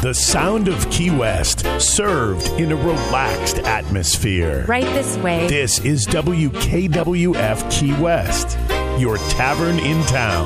The sound of Key West, served in a relaxed atmosphere. Right this way. This is WKWF Key West, your tavern in town.